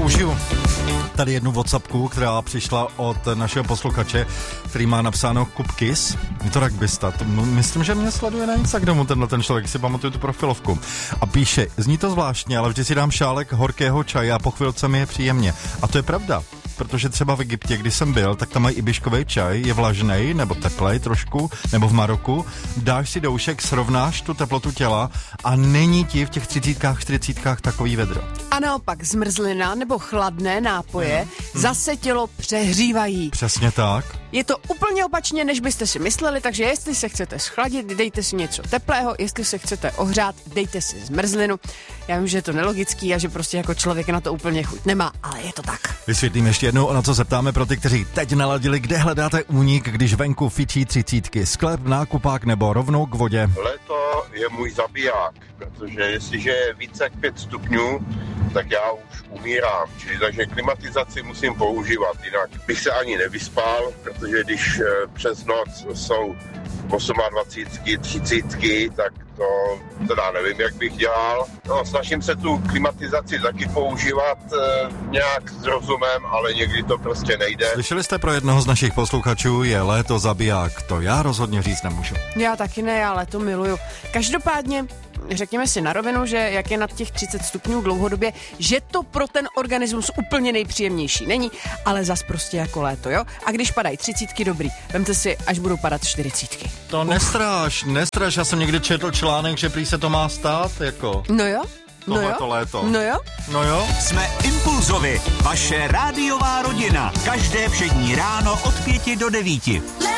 použiju tady jednu WhatsAppku, která přišla od našeho posluchače, který má napsáno Kupkis. Je to rugbysta. Myslím, že mě sleduje na Instagramu ten člověk, si pamatuju tu profilovku. A píše, zní to zvláštně, ale vždy si dám šálek horkého čaje a po chvilce mi je příjemně. A to je pravda. Protože třeba v Egyptě, když jsem byl, tak tam mají ibiškový čaj, je vlažnej nebo teplej trošku, nebo v Maroku, dáš si doušek, srovnáš tu teplotu těla a není ti v těch 30, 40 takový vedro. A naopak zmrzlina nebo chladné nápoje zase tělo přehřívají. Přesně tak. Je to úplně opačně, než byste si mysleli, takže jestli se chcete schladit, dejte si něco teplého, jestli se chcete ohřát, dejte si zmrzlinu. Já vím, že je to nelogický a že prostě jako člověk na to úplně chuť nemá, ale je to tak. Vysvětlím ještě jednou, na co se ptáme pro ty, kteří teď naladili, kde hledáte únik, když venku fičí 30. Sklep, nákupák nebo rovnou k vodě. Léto je můj zabiják, protože jestliže je více jak 5 stupňů, tak já už umírám. Čili takže klimatizaci musím používat, jinak bych se ani nevyspal, protože když přes noc jsou 28, 30, tak to teda nevím, jak bych dělal. No, snažím se tu klimatizaci taky používat nějak s rozumem, ale někdy to prostě nejde. Slyšeli jste pro jednoho z našich posluchačů, je léto zabiják. To já rozhodně říct nemůžu. Já taky ne, ale to miluju. Každopádně řekněme si na rovinu, že jak je nad těch 30 stupňů dlouhodobě, že to pro ten organismus úplně nejpříjemnější není, ale zas prostě jako léto, jo? A když padají 30, dobrý, vemte si, až budou padat 40. To nestráš, já jsem někdy četl článek, že prý se to má stát, jako. No jo. Tohleto léto. No jo. Jsme Impulzovi, vaše rádiová rodina. Každé všední ráno od 5 do 9.